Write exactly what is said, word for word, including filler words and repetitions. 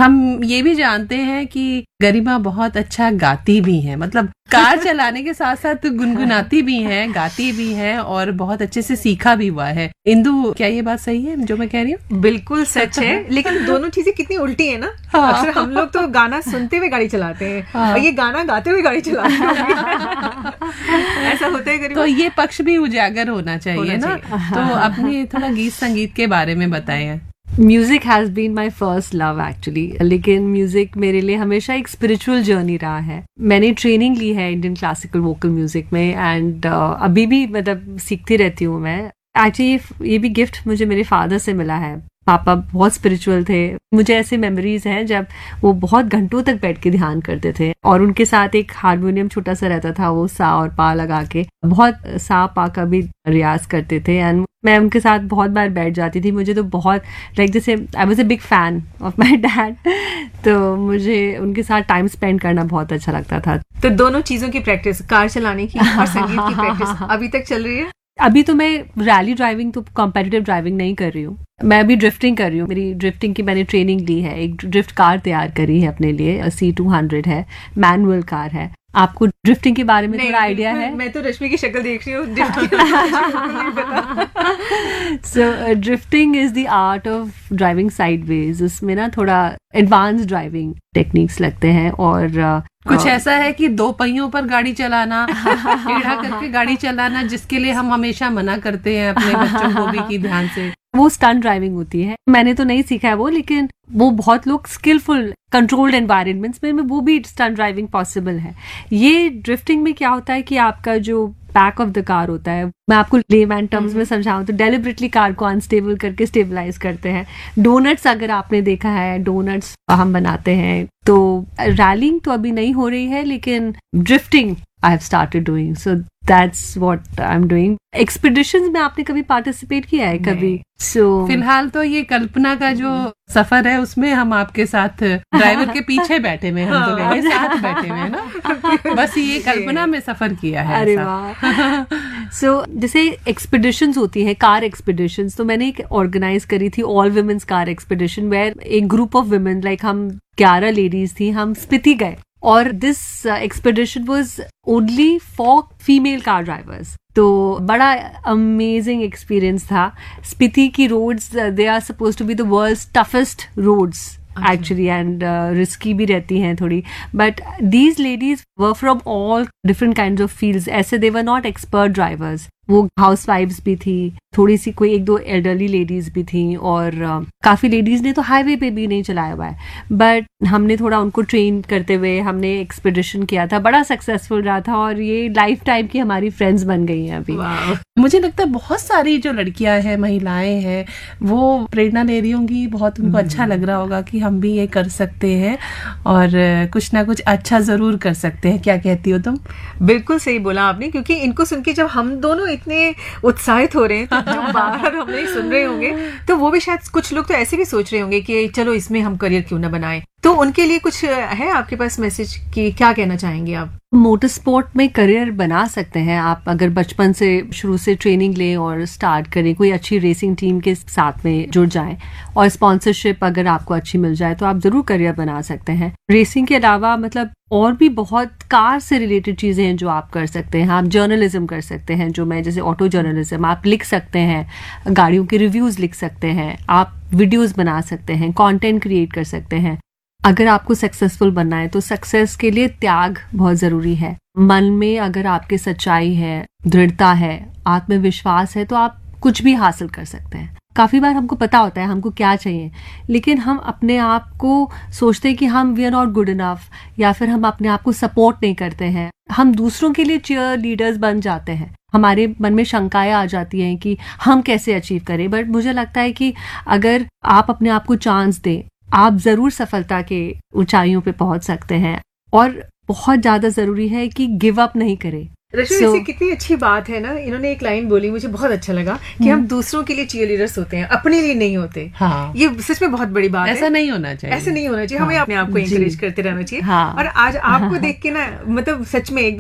हम ये भी जानते हैं कि गरिमा बहुत अच्छा गाती भी हैं, मतलब कार चलाने के साथ साथ गुनगुनाती भी हैं, गाती भी हैं और बहुत अच्छे से सीखा भी हुआ है। इंदु, क्या ये बात सही है जो मैं कह रही हूँ? बिल्कुल सच है, लेकिन दोनों चीजें कितनी उल्टी है ना। हाँ। अक्सर हम लोग तो गाना सुनते हुए गाड़ी चलाते हैं, हाँ। और ये गाना गाते हुए गाड़ी चलाते हैं। ऐसा होता है गरिमा। तो ये पक्ष भी उजागर होना चाहिए, होना ना चाहिए। तो अपने थोड़ा गीत संगीत के बारे में बताएं। Music has been my first love actually, लेकिन म्यूजिक मेरे लिए हमेशा एक स्पिरिचुअल जर्नी रहा है। मैंने ट्रेनिंग ली है इंडियन क्लासिकल वोकल म्यूजिक में एंड uh, अभी भी मतलब सीखती रहती हूँ मैं। एक्चुअली ये भी गिफ्ट मुझे मेरे फादर से मिला है। पापा बहुत स्पिरिचुअल थे। मुझे ऐसे मेमोरीज हैं जब वो बहुत घंटों तक बैठ के ध्यान करते थे और उनके साथ एक हारमोनियम छोटा सा रहता था, वो सा और पा लगा के बहुत सा पा का भी रियाज करते थे एंड मैं उनके साथ बहुत बार बैठ जाती थी। मुझे तो बहुत लाइक जैसे I was a big fan of my dad, तो मुझे उनके साथ टाइम स्पेंड करना बहुत अच्छा लगता था। तो दोनों चीजों की प्रैक्टिस, कार चलाने की और संगीत की प्रैक्टिस अभी तक चल रही है? अभी तो मैं रैली ड्राइविंग तो कॉम्पिटिटिव ड्राइविंग नहीं कर रही हूँ, मैं अभी ड्रिफ्टिंग कर रही हूँ। मेरी ड्रिफ्टिंग की मैंने ट्रेनिंग ली है, एक ड्रिफ्ट कार तैयार करी है अपने लिए, सी टू हंड्रेड है, मैनुअल कार है। आपको ड्रिफ्टिंग के बारे में थोड़ा आइडिया है? मैं तो रश्मि की शक्ल देख रही हूँ। सो drifting is the art of driving sideways. उसमें ना थोड़ा एडवांस ड्राइविंग टेक्निक्स लगते हैं और uh, कुछ ऐसा है कि दो पहियों पर गाड़ी चलाना, टेढ़ा करके गाड़ी चलाना, जिसके लिए हम हमेशा मना करते हैं अपने बच्चों को भी कि ध्यान से, वो स्टंट ड्राइविंग होती है। मैंने तो नहीं सीखा है वो, लेकिन वो बहुत लोग स्किलफुल कंट्रोल्ड एनवायरनमेंट्स में वो भी स्टंट ड्राइविंग पॉसिबल है। ये ड्रिफ्टिंग में क्या होता है कि आपका जो बैक ऑफ द कार होता है, मैं आपको लेमैन टर्म्स में समझाऊं तो डेलिबरेटली कार को अनस्टेबल करके स्टेबलाइज करते हैं। डोनट्स अगर आपने देखा है, डोनट्स हम बनाते हैं। तो रैलिंग तो अभी नहीं हो रही है, लेकिन drifting I have started doing, so that's what I am doing. Expeditions में आपने कभी पार्टिसिपेट किया है कभी? सो so, फिलहाल तो ये कल्पना का जो सफर है उसमें हम आपके साथ ड्राइवर के पीछे बैठे हुए, हम तो कहेंगे साथ बैठे हुए ना, बस ये कल्पना में सफर किया है। अरे वाह। सो जैसे एक्सपीडिशंस होती हैं, कार एक्सपीडिशंस, तो मैंने एक ऑर्गेनाइज करी थी all women's car expedition, where एक ग्रुप ऑफ वुमेन, लाइक हम ग्यारह लेडीज थी, हम स्पीति गए और this expedition was only for female car drivers. तो बड़ा अमेजिंग एक्सपीरियंस था। स्पीति की roads, they are suppose to be the world's toughest roads actually and risky भी रहती हैं थोड़ी, but these ladies were from all different kinds of fields. ऐसे दे were not expert drivers, वो हाउस वाइफ्स भी थी, थोड़ी सी कोई एक दो एल्डरली लेडीज भी थी और uh, काफी लेडीज ने तो हाईवे पे भी नहीं चलाया हुआ है, बट हमने थोड़ा उनको ट्रेन करते हुए हमने एक्सपीडिशन किया था। बड़ा सक्सेसफुल रहा था और ये लाइफ टाइम की हमारी फ्रेंड्स बन गई हैं अभी। मुझे लगता है बहुत सारी जो लड़कियां हैं, महिलाएं हैं, वो प्रेरणा ले रही होंगी, बहुत उनको अच्छा लग रहा होगा कि हम भी ये कर सकते हैं और कुछ ना कुछ अच्छा जरूर कर सकते हैं। क्या कहती हो तुम? बिल्कुल सही बोला आपने, क्योंकि इनको सुन के जब हम दोनों इतने उत्साहित हो रहे हैं, तो जो बाहर हम नहीं सुन रहे होंगे, तो वो भी शायद कुछ लोग तो ऐसे भी सोच रहे होंगे कि चलो इसमें हम करियर क्यों ना बनाएं। तो उनके लिए कुछ है आपके पास मैसेज कि क्या कहना चाहेंगे आप? मोटर स्पोर्ट में करियर बना सकते हैं आप अगर बचपन से शुरू से ट्रेनिंग लें और स्टार्ट करें, कोई अच्छी रेसिंग टीम के साथ में जुड़ जाएं और स्पॉन्सरशिप अगर आपको अच्छी मिल जाए तो आप जरूर करियर बना सकते हैं। रेसिंग के अलावा मतलब और भी बहुत कार से रिलेटेड चीजें हैं जो आप कर सकते हैं। आप जर्नलिज्म कर सकते हैं, जो मैं जैसे ऑटो जर्नलिज्म, आप लिख सकते हैं, गाड़ियों के रिव्यूज लिख सकते हैं, आप वीडियोज बना सकते हैं, कॉन्टेंट क्रिएट कर सकते हैं। अगर आपको सक्सेसफुल बनना है तो सक्सेस के लिए त्याग बहुत जरूरी है। मन में अगर आपके सच्चाई है, दृढ़ता है, आत्मविश्वास है, तो आप कुछ भी हासिल कर सकते हैं। काफी बार हमको पता होता है हमको क्या चाहिए, लेकिन हम अपने आप को सोचते हैं कि हम we are not good enough, या फिर हम अपने आप को सपोर्ट नहीं करते हैं। हम दूसरों के लिए चीयर लीडर्स बन जाते हैं। हमारे मन में शंकाएं आ जाती हैं कि हम कैसे अचीव करें, बट मुझे लगता है कि अगर आप अपने आप को चांस दें, आप जरूर सफलता के ऊंचाइयों पे पहुंच सकते हैं। और बहुत ज्यादा जरूरी है कि गिव अप नहीं करें। रश्मि, so, कितनी अच्छी बात है ना, इन्होंने एक लाइन बोली, मुझे बहुत अच्छा लगा कि हम दूसरों के लिए चीयर लीडर्स होते हैं, अपने लिए नहीं होते। हाँ। ये सच में बहुत बड़ी बात है। ऐसा नहीं होना चाहिए, ऐसा नहीं होना चाहिए। हाँ। हमें अपने आप को एंकरेज करते रहना चाहिए। हाँ। और आज आपको देख के ना, मतलब सच में